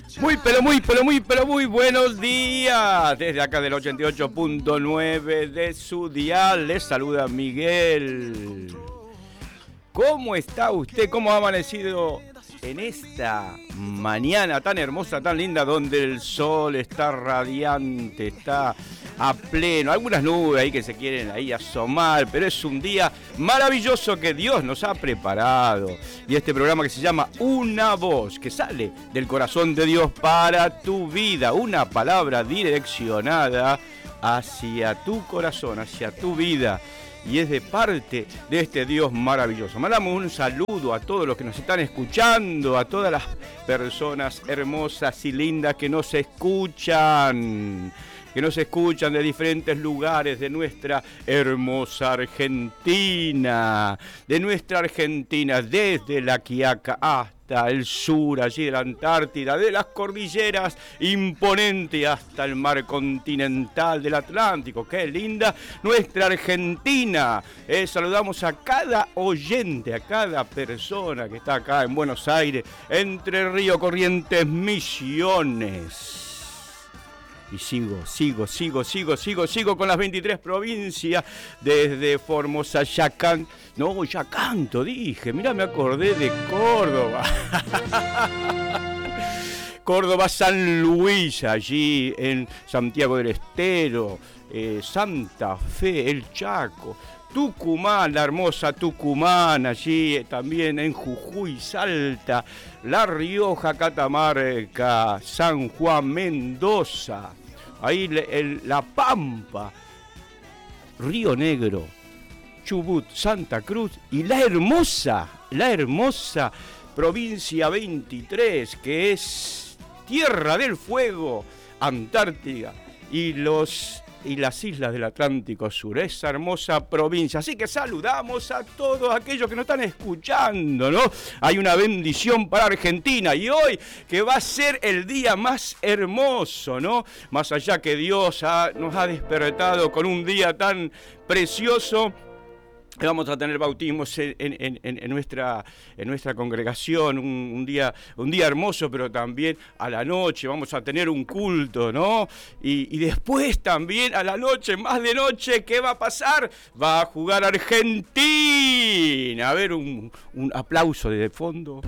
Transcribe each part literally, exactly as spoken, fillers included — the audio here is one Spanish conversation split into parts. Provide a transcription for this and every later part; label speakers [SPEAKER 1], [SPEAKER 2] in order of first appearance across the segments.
[SPEAKER 1] Muy, pero muy, pero muy, pero muy buenos días. Desde acá del ochenta y ocho punto nueve de su dial, les saluda Miguel. ¿Cómo está usted? ¿Cómo ha amanecido en esta mañana tan hermosa, tan linda, donde el sol está radiante, está a pleno? Algunas nubes ahí que se quieren ahí asomar, pero es un día maravilloso que Dios nos ha preparado. Y este programa que se llama Una Voz, que sale del corazón de Dios para tu vida. Una palabra direccionada hacia tu corazón, hacia tu vida. Y es de parte de este Dios maravilloso. Mandamos un saludo a todos los que nos están escuchando, a todas las personas hermosas y lindas que nos escuchan, que nos escuchan de diferentes lugares de nuestra hermosa Argentina, de nuestra Argentina, desde La Quiaca hasta el sur, allí de la Antártida, de las cordilleras imponentes hasta el mar continental del Atlántico. ¡Qué linda nuestra Argentina! Eh, saludamos a cada oyente, a cada persona que está acá en Buenos Aires, Entre Ríos, Corrientes, Misiones. Y sigo, sigo, sigo, sigo, sigo, sigo con las veintitrés provincias, desde Formosa, Yacán. No, ya canto, dije, mirá, me acordé de Córdoba. Córdoba, San Luis, allí en Santiago del Estero, eh, Santa Fe, El Chaco. Tucumán, la hermosa Tucumán, allí también en Jujuy, Salta, La Rioja, Catamarca, San Juan, Mendoza, ahí el, La Pampa, Río Negro, Chubut, Santa Cruz y la hermosa, la hermosa provincia veintitrés, que es Tierra del Fuego, Antártida y los... y las islas del Atlántico Sur, esa hermosa provincia. Así que saludamos a todos aquellos que nos están escuchando, ¿no? Hay una bendición para Argentina y hoy que va a ser el día más hermoso, ¿no? Más allá que Dios ha, nos ha despertado con un día tan precioso. Vamos a tener bautismos en, en, en, en, nuestra, en nuestra congregación, un, un, día, un día hermoso, pero también a la noche vamos a tener un culto, ¿no? Y, y después también a la noche, más de noche, ¿qué va a pasar? Va a jugar Argentina. A ver, un, un aplauso de fondo.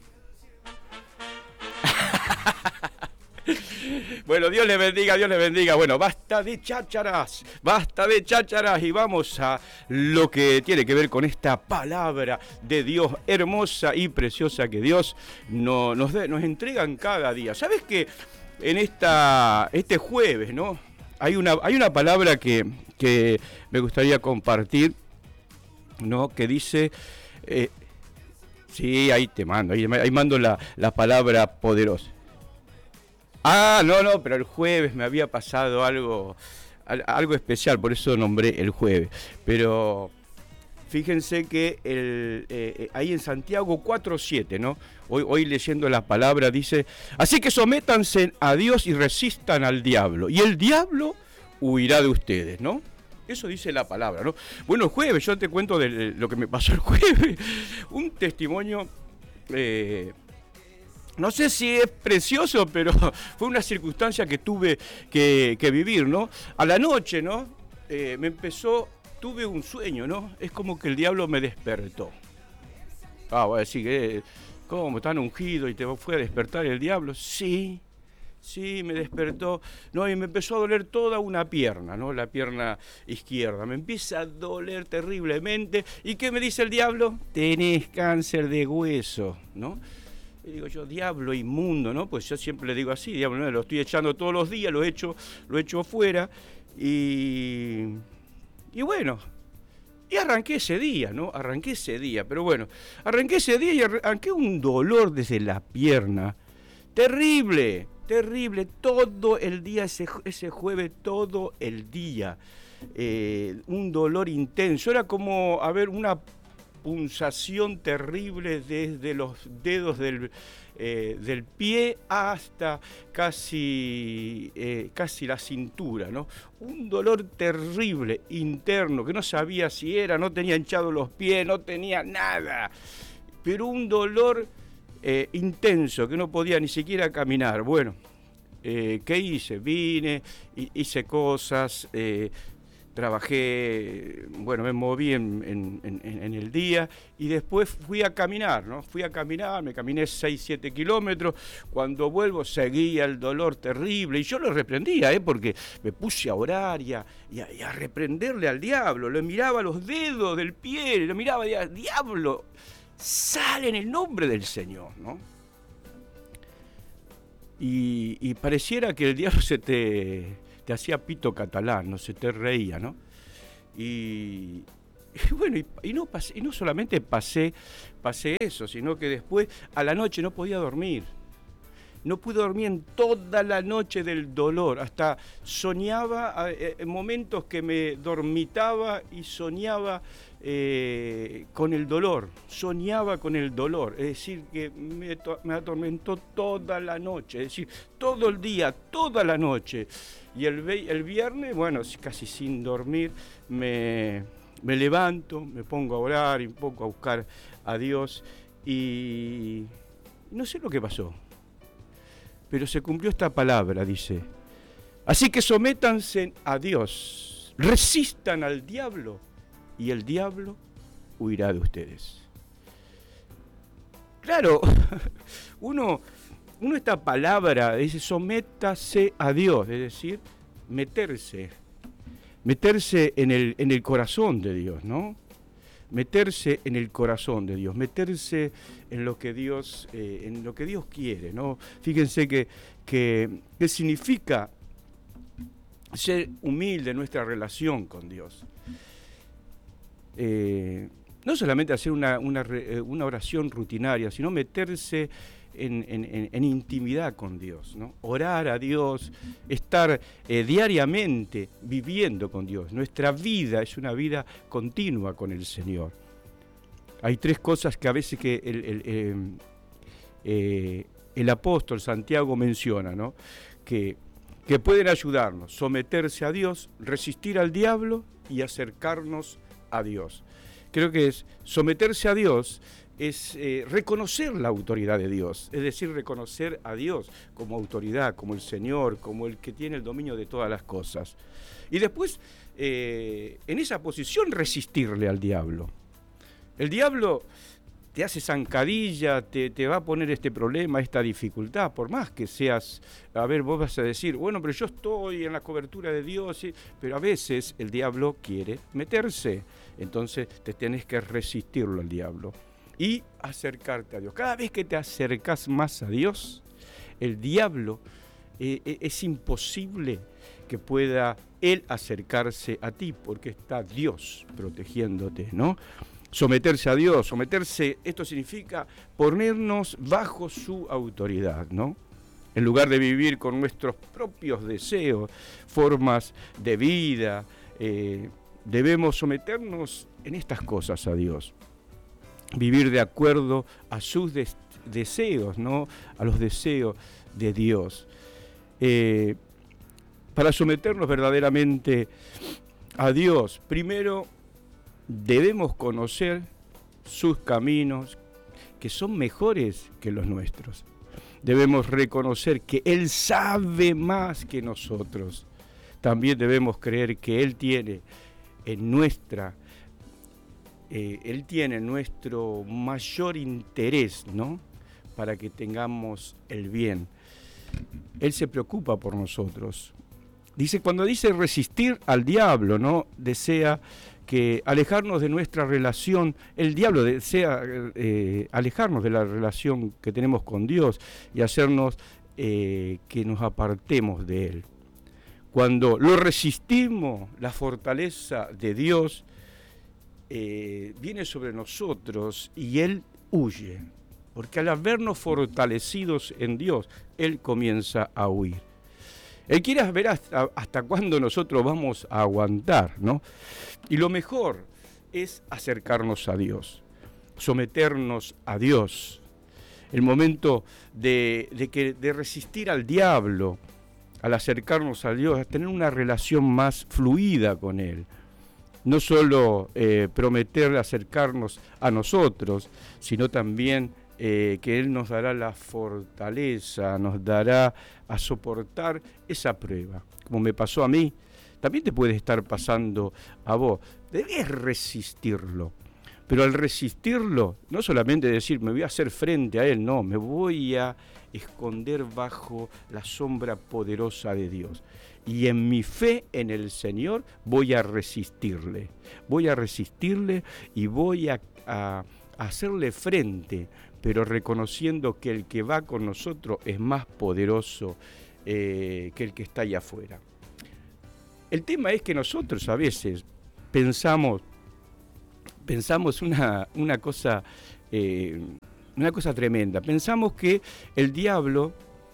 [SPEAKER 1] Bueno, Dios les bendiga, Dios les bendiga. Bueno, basta de chácharas, basta de chácharas y vamos a lo que tiene que ver con esta palabra de Dios hermosa y preciosa que Dios no, nos, de, nos entrega en cada día. ¿Sabes que en esta, este jueves, ¿no? Hay una, hay una palabra que, que me gustaría compartir, ¿no? Que dice... Eh, sí, ahí te mando, ahí, ahí mando la, la palabra poderosa. Ah, no, no, pero el jueves me había pasado algo, algo especial, por eso nombré el jueves. Pero fíjense que el, eh, ahí en Santiago cuatro siete, ¿no? Hoy, hoy leyendo la palabra dice, así que sométanse a Dios y resistan al diablo, y el diablo huirá de ustedes, ¿no? Eso dice la palabra, ¿no? Bueno, el jueves, yo te cuento de lo que me pasó el jueves, un testimonio... Eh, No sé si es precioso, pero fue una circunstancia que tuve que, que vivir, ¿no? A la noche, ¿no? Eh, me empezó, tuve un sueño, ¿no? Es como que el diablo me despertó. Ah, voy a decir, eh, ¿cómo? ¿Tan ungido y te fue a despertar el diablo? Sí, sí, me despertó. No, y me empezó a doler toda una pierna, ¿no? La pierna izquierda. Me empieza a doler terriblemente. ¿Y qué me dice el diablo? Tenés cáncer de hueso, ¿no? Y digo yo, diablo inmundo, ¿no? Pues yo siempre le digo así, diablo, ¿no? Lo estoy echando todos los días, lo echo, lo echo fuera. Y, y bueno, y arranqué ese día, ¿no? Arranqué ese día, pero bueno, arranqué ese día y arranqué un dolor desde la pierna. Terrible, terrible, todo el día, ese, ese jueves, todo el día. Eh, un dolor intenso, era como, a ver, una... punzación terrible desde los dedos del, eh, del pie hasta casi, eh, casi la cintura, ¿no? Un dolor terrible, interno, que no sabía si era, no tenía hinchados los pies, no tenía nada, pero un dolor eh, intenso, que no podía ni siquiera caminar. Bueno, eh, ¿qué hice? Vine, hice cosas, eh, trabajé, bueno, me moví en, en, en, en el día y después fui a caminar, ¿no? Fui a caminar, me caminé seis, siete kilómetros, cuando vuelvo seguía el dolor terrible y yo lo reprendía, ¿eh? Porque me puse a orar y a, y a, y a reprenderle al diablo, le miraba los dedos del pie, lo miraba y decía, diablo, sale en el nombre del Señor, ¿no? Y, y pareciera que el diablo se te... te hacía pito catalán, no se te reía, ¿no? Y, y bueno, y, y, no pasé, y no solamente pasé, pasé eso, sino que después a la noche no podía dormir. No pude dormir en toda la noche del dolor, hasta soñaba eh, en momentos que me dormitaba y soñaba eh, con el dolor, soñaba con el dolor, es decir, que me, me atormentó toda la noche, es decir, todo el día, toda la noche. Y el, el viernes, bueno, casi sin dormir, me, me levanto, me pongo a orar y un poco a buscar a Dios y no sé lo que pasó. Pero se cumplió esta palabra, dice. Así que sométanse a Dios, resistan al diablo y el diablo huirá de ustedes. Claro, uno, uno esta palabra dice sométase a Dios, es decir, meterse, meterse en el, en el corazón de Dios, ¿no? Meterse en el corazón de Dios, meterse en lo que Dios, eh, en lo que Dios quiere, ¿no? Fíjense que, que, que significa ser humilde en nuestra relación con Dios. Eh, no solamente hacer una, una, una oración rutinaria, sino meterse en, en, en intimidad con Dios, ¿no? Orar a Dios, estar eh, diariamente viviendo con Dios. Nuestra vida es una vida continua con el Señor. Hay tres cosas que a veces que el, el, eh, eh, el apóstol Santiago menciona, ¿no? Que, que pueden ayudarnos: someterse a Dios, resistir al diablo y acercarnos a Dios. Creo que es someterse a Dios, es eh, reconocer la autoridad de Dios, es decir, reconocer a Dios como autoridad, como el Señor, como el que tiene el dominio de todas las cosas. Y después, eh, en esa posición, resistirle al diablo. El diablo te hace zancadilla, te, te va a poner este problema, esta dificultad, por más que seas, a ver, vos vas a decir, bueno, pero yo estoy en la cobertura de Dios, ¿sí? Pero a veces el diablo quiere meterse, entonces te tenés que resistirlo al diablo y acercarte a Dios. Cada vez que te acercas más a Dios, el diablo eh, es imposible que pueda él acercarse a ti, porque está Dios protegiéndote, ¿no? Someterse a Dios, someterse, esto significa ponernos bajo su autoridad, ¿no? En lugar de vivir con nuestros propios deseos, formas de vida, eh, debemos someternos en estas cosas a Dios. Vivir de acuerdo a sus des- deseos, ¿no? A los deseos de Dios. Eh, para someternos verdaderamente a Dios, primero debemos conocer sus caminos, que son mejores que los nuestros. Debemos reconocer que Él sabe más que nosotros. También debemos creer que Él tiene en nuestra, eh, Él tiene nuestro mayor interés, ¿no? Para que tengamos el bien. Él se preocupa por nosotros. Dice, cuando dice resistir al diablo, ¿no? Desea que alejarnos de nuestra relación, el diablo desea eh, alejarnos de la relación que tenemos con Dios y hacernos eh, que nos apartemos de Él. Cuando lo resistimos, la fortaleza de Dios eh, viene sobre nosotros y Él huye, porque al habernos fortalecidos en Dios, Él comienza a huir. Él quiere ver hasta, hasta cuándo nosotros vamos a aguantar, ¿no? Y lo mejor es acercarnos a Dios, someternos a Dios. El momento de, de, que, de resistir al diablo, al acercarnos a Dios, es tener una relación más fluida con Él. No solo eh, prometer acercarnos a nosotros, sino también eh, que Él nos dará la fortaleza, nos dará a soportar esa prueba. Como me pasó a mí, también te puede estar pasando a vos. Debes resistirlo. Pero al resistirlo, no solamente decir, me voy a hacer frente a Él, no, me voy a esconder bajo la sombra poderosa de Dios. Y en mi fe en el Señor voy a resistirle. Voy a resistirle y voy a, a, a hacerle frente, pero reconociendo que el que va con nosotros es más poderoso eh, que el que está allá afuera. El tema es que nosotros a veces pensamos, pensamos una, una cosa, eh, una cosa tremenda. Pensamos que el diablo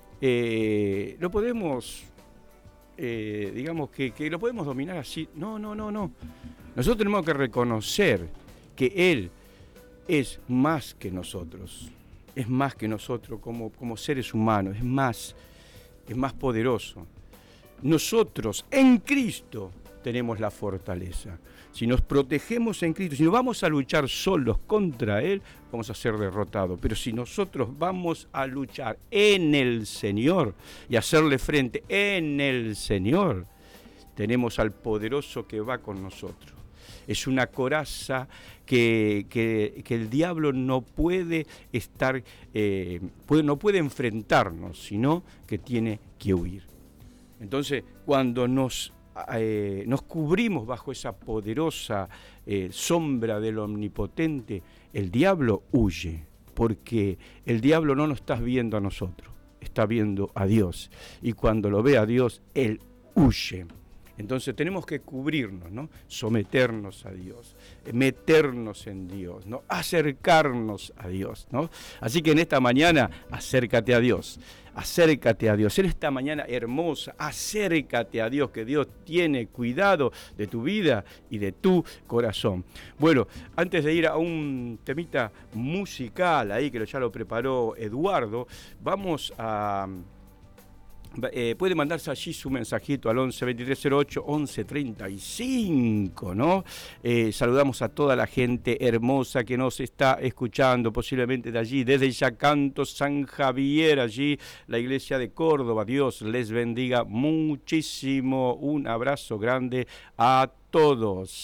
[SPEAKER 1] eh, lo podemos, eh, digamos que, que lo podemos dominar así. No, no, no, no. Nosotros tenemos que reconocer que Él es más que nosotros. Es más que nosotros como, como seres humanos. Es más, es más poderoso. Nosotros en Cristo tenemos la fortaleza. Si nos protegemos en Cristo, si no vamos a luchar solos contra Él, vamos a ser derrotados. Pero si nosotros vamos a luchar en el Señor y hacerle frente en el Señor, tenemos al poderoso que va con nosotros. Es una coraza que, que, que el diablo no puede estar, eh, puede, no puede enfrentarnos, sino que tiene que huir. Entonces, cuando nos, eh, nos cubrimos bajo esa poderosa eh, sombra del Omnipotente, el diablo huye, porque el diablo no nos está viendo a nosotros, está viendo a Dios. Y cuando lo ve a Dios, él huye. Entonces tenemos que cubrirnos, ¿no? Someternos a Dios, meternos en Dios, ¿no? Acercarnos a Dios, ¿no? Así que en esta mañana, acércate a Dios, acércate a Dios. En esta mañana hermosa, acércate a Dios, que Dios tiene cuidado de tu vida y de tu corazón. Bueno, antes de ir a un temita musical ahí, que ya lo preparó Eduardo, vamos a... Eh, puede mandarse allí su mensajito al once veintitrés cero ocho once treinta y cinco, ¿no? Eh, saludamos a toda la gente hermosa que nos está escuchando, posiblemente de allí, desde Yacanto, San Javier, allí, la iglesia de Córdoba. Dios les bendiga muchísimo. Un abrazo grande a todos.